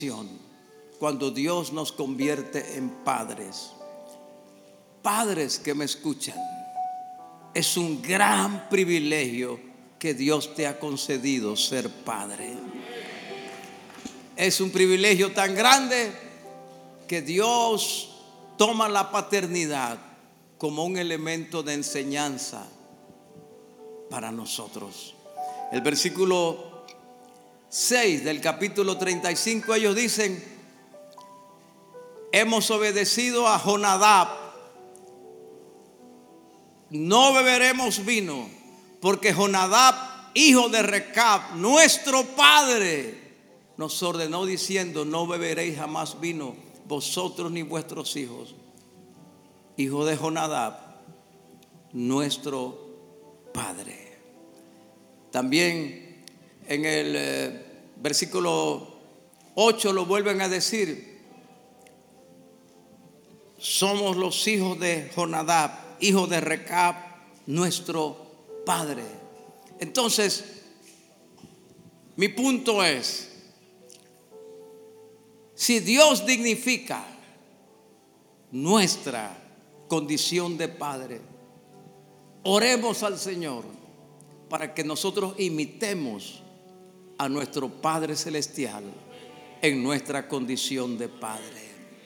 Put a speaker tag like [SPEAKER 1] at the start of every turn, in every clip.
[SPEAKER 1] cuando Dios nos convierte en padres. Padres que me escuchan, es un gran privilegio que Dios te ha concedido ser padre. Es un privilegio tan grande que Dios toma la paternidad como un elemento de enseñanza para nosotros. El versículo 6 del capítulo 35, ellos dicen: hemos obedecido a Jonadab, no beberemos vino, porque Jonadab, hijo de Recab, nuestro padre, nos ordenó diciendo: no beberéis jamás vino, vosotros ni vuestros hijos. Hijo de Jonadab, nuestro padre. También en el versículo 8 lo vuelven a decir: somos los hijos de Jonadab, hijo de Recab, nuestro padre. Entonces, mi punto es: si Dios dignifica nuestra condición de padre, oremos al Señor para que nosotros imitemos a nuestro Padre Celestial en nuestra condición de padre.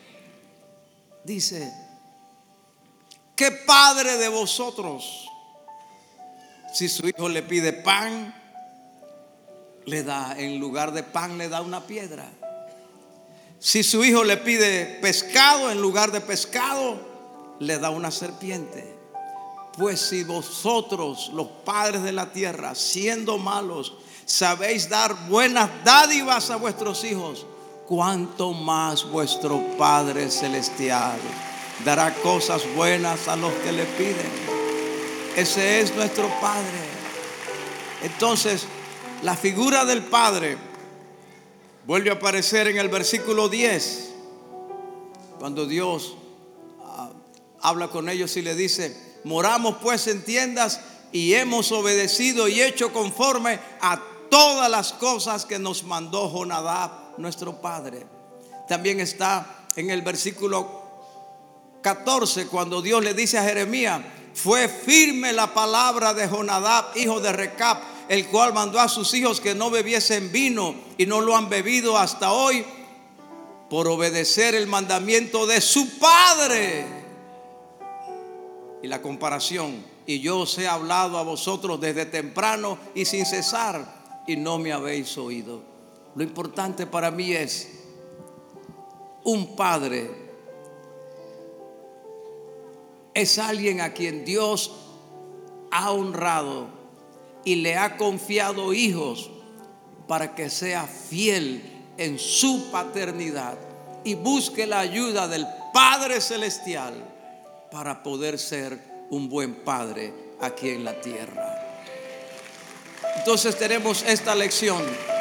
[SPEAKER 1] Dice: ¿qué padre de vosotros, si su hijo le pide pan, le da, en lugar de pan, le da una piedra? Si su hijo le pide pescado, en lugar de pescado, le da una serpiente. Pues si vosotros, los padres de la tierra, siendo malos, sabéis dar buenas dádivas a vuestros hijos, cuánto más vuestro Padre Celestial dará cosas buenas a los que le piden. Ese es nuestro Padre. Entonces, la figura del Padre vuelve a aparecer en el versículo 10, cuando Dios habla con ellos y le dice: moramos pues en tiendas y hemos obedecido y hecho conforme a todas las cosas que nos mandó Jonadab, nuestro padre. También está en el versículo 14, cuando Dios le dice a Jeremías: fue firme la palabra de Jonadab, hijo de Recab, el cual mandó a sus hijos que no bebiesen vino, y no lo han bebido hasta hoy, por obedecer el mandamiento de su padre. Y la comparación: y yo os he hablado a vosotros desde temprano y sin cesar, y no me habéis oído. Lo importante para mí es: un padre es alguien a quien Dios ha honrado y le ha confiado hijos para que sea fiel en su paternidad y busque la ayuda del Padre Celestial para poder ser un buen padre aquí en la tierra. Entonces tenemos esta lección.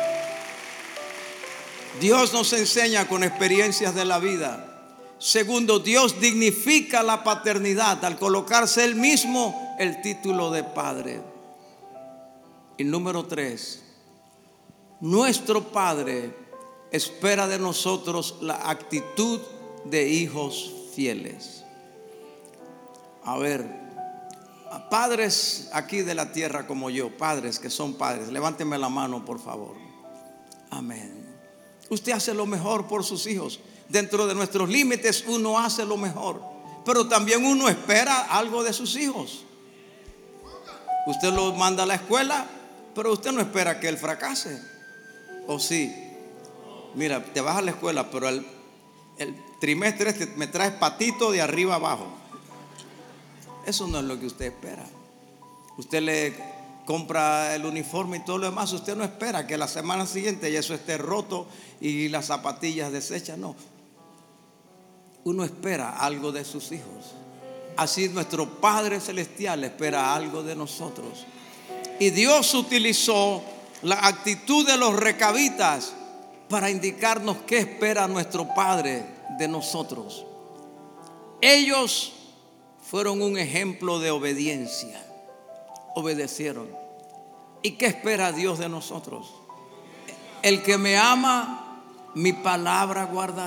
[SPEAKER 1] Dios nos enseña con experiencias de la vida. Segundo, Dios dignifica la paternidad al colocarse Él mismo el título de padre. Y número 3, nuestro Padre espera de nosotros la actitud de hijos fieles. A ver, padres aquí de la tierra como yo, padres que son padres, levánteme la mano por favor. Amén. Usted hace lo mejor por sus hijos. Dentro de nuestros límites uno hace lo mejor, pero también uno espera algo de sus hijos. Usted los manda a la escuela, pero usted no espera que él fracase. ¿O sí? Mira, te vas a la escuela, pero el trimestre me traes patito de arriba abajo. Eso no es lo que usted espera. Usted le compra el uniforme y todo lo demás. Usted no espera que la semana siguiente ya eso esté roto y las zapatillas deshechas. No. Uno espera algo de sus hijos. Así nuestro Padre Celestial espera algo de nosotros. Y Dios utilizó la actitud de los recabitas para indicarnos qué espera nuestro Padre de nosotros. Ellos fueron un ejemplo de obediencia. Obedecieron. ¿Y qué espera Dios de nosotros? El que me ama mi palabra guardaré.